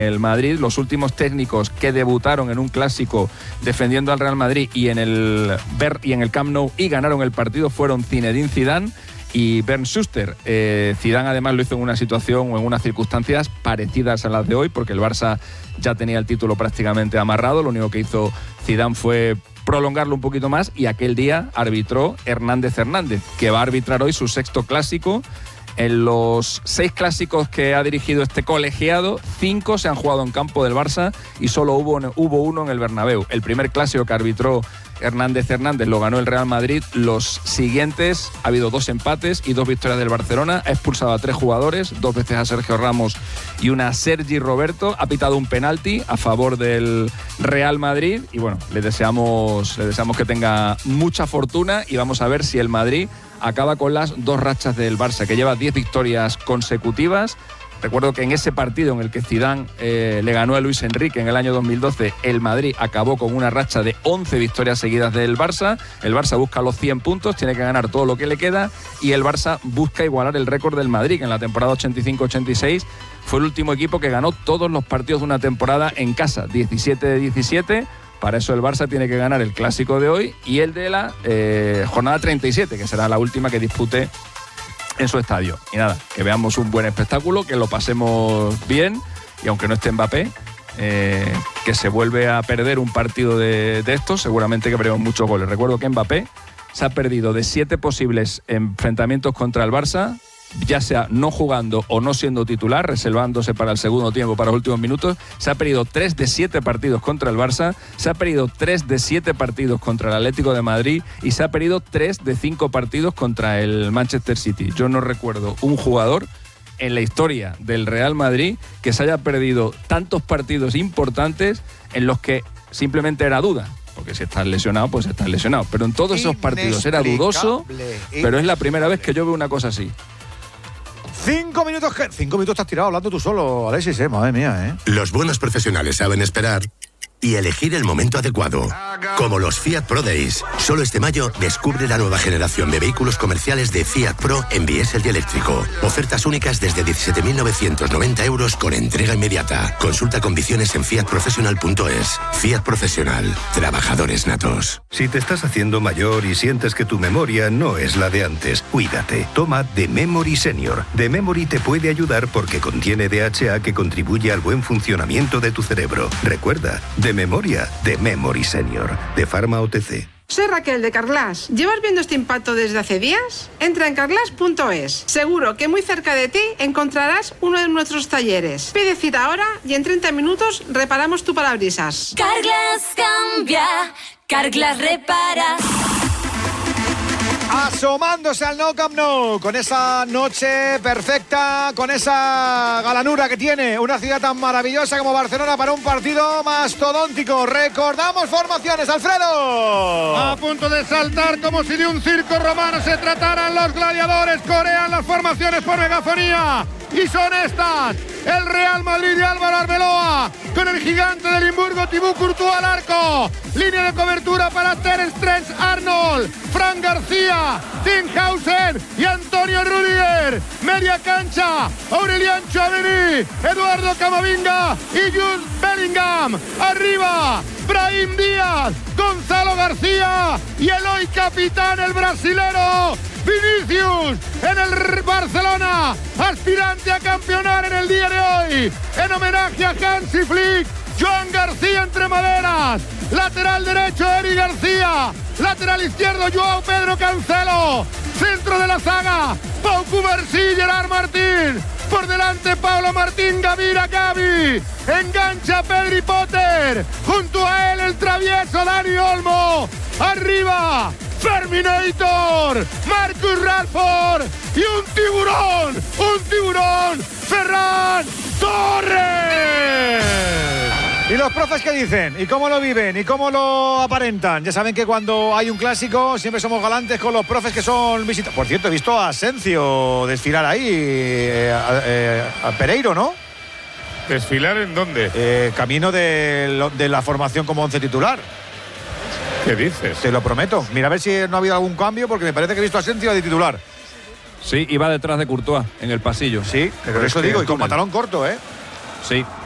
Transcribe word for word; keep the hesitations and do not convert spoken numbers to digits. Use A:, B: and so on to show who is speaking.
A: el Madrid. Los últimos técnicos que debutaron en un clásico defendiendo al Real Madrid y en el Ber y en el Camp Nou y ganaron el partido fueron Zinedine Zidane y Bernd Schuster. Eh, Zidane además lo hizo en una situación o en unas circunstancias parecidas a las de hoy, porque el Barça ya tenía el título prácticamente amarrado. Lo único que hizo Zidane fue prolongarlo un poquito más y aquel día arbitró Hernández Hernández, que va a arbitrar hoy su sexto clásico. En los seis clásicos que ha dirigido este colegiado, cinco se han jugado en campo del Barça y solo hubo, hubo uno en el Bernabéu. El primer clásico que arbitró Hernández Hernández lo ganó el Real Madrid. Los siguientes ha habido dos empates y dos victorias del Barcelona. Ha expulsado a tres jugadores, dos veces a Sergio Ramos y una a Sergi Roberto. Ha pitado un penalti a favor del Real Madrid y bueno, le deseamos, le deseamos que tenga mucha fortuna y vamos a ver si el Madrid acaba con las dos rachas del Barça, que lleva diez victorias consecutivas. Recuerdo que en ese partido en el que Zidane eh, le ganó a Luis Enrique en el año dos mil doce, el Madrid acabó con una racha de once victorias seguidas del Barça. El Barça busca los cien puntos, tiene que ganar todo lo que le queda y el Barça busca igualar el récord del Madrid, que en la temporada ochenta y cinco ochenta y seis fue el último equipo que ganó todos los partidos de una temporada en casa, diecisiete de diecisiete. Para eso el Barça tiene que ganar el clásico de hoy y el de la eh, jornada treinta y siete, que será la última que dispute en su estadio. Y nada, que veamos un buen espectáculo, que lo pasemos bien y aunque no esté Mbappé, eh, que se vuelve a perder un partido de, de estos, seguramente que veremos muchos goles. Recuerdo que Mbappé se ha perdido de siete posibles enfrentamientos contra el Barça, ya sea no jugando o no siendo titular, reservándose para el segundo tiempo, para los últimos minutos. Se ha perdido tres de siete partidos contra el Barça, se ha perdido tres de siete partidos contra el Atlético de Madrid y se ha perdido tres de cinco partidos contra el Manchester City. Yo no recuerdo un jugador en la historia del Real Madrid que se haya perdido tantos partidos importantes en los que simplemente era duda. Porque si estás lesionado, pues estás lesionado. Pero en todos esos partidos era dudoso, pero es la primera vez que yo veo una cosa así.
B: Cinco minutos, cinco minutos te has tirado hablando tú solo, Alexis, eh, madre mía, eh.
C: Los buenos profesionales saben esperar y elegir el momento adecuado. Como los Fiat Pro Days. Solo este mayo descubre la nueva generación de vehículos comerciales de Fiat Pro en diésel y eléctrico. Ofertas únicas desde diecisiete mil novecientos noventa euros con entrega inmediata. Consulta condiciones en fiat professional punto es. Fiat Profesional. Trabajadores natos.
D: Si te estás haciendo mayor y sientes que tu memoria no es la de antes, cuídate. Toma The Memory Senior. The Memory te puede ayudar porque contiene D H A que contribuye al buen funcionamiento de tu cerebro. Recuerda, de memoria, The Memory Senior, de Pharma O T C.
E: Soy Raquel de Carglass. ¿Llevas viendo este impacto desde hace días? Entra en carglass punto es. Seguro que muy cerca de ti encontrarás uno de nuestros talleres. Pide cita ahora y en treinta minutos reparamos tu parabrisas.
F: Carglass cambia, Carglass repara.
B: Asomándose al Nou Camp Nou, con esa noche perfecta, con esa galanura que tiene una ciudad tan maravillosa como Barcelona para un partido mastodóntico. Recordamos formaciones, Alfredo.
G: A punto de saltar como si de un circo romano se trataran los gladiadores. Corean las formaciones por megafonía. Y son estas: el Real Madrid de Álvaro Arbeloa, con el gigante de Limburgo Thibaut Courtois al arco. Línea de cobertura para Ter Stegen Arnold, Fran García, Tim Hausen y Antonio Rüdiger. Media cancha, Aurelian Tchouaméni, Eduardo Camavinga y Jude Bellingham. Arriba, Brahim Díaz, Gonzalo García y el hoy capitán, el brasilero Vinicius, en el Barcelona, aspirante a campeonar en el día de hoy. En homenaje a Hansi Flick, Joan García entre maderas. Lateral derecho, Eric García. Lateral izquierdo, Joao Pedro Cancelo. Centro de la saga, Pau Cubarsí, Gerard Martín. Por delante, Pablo Martín, Gavira Gavi. Engancha Pedri Potter. Junto a él, el travieso Dani Olmo. Arriba, Ferminator, Marcus Rashford y un tiburón, un tiburón, Ferran Torres.
B: ¿Y los profes qué dicen? ¿Y cómo lo viven? ¿Y cómo lo aparentan? Ya saben que cuando hay un clásico siempre somos galantes con los profes que son visitantes. Por cierto, he visto a Asencio desfilar ahí, eh, a, eh, a Pereiro, ¿no?
G: ¿Desfilar en dónde?
B: Eh, camino de, de la formación como once titular.
G: ¿Qué dices?
B: Te lo prometo. Mira a ver si no ha habido algún cambio, porque me parece que he visto a Asencio de titular.
A: Sí, iba detrás de Courtois en el pasillo.
B: Sí, pero eso digo, y con pantalón corto, ¿eh?
A: Sí.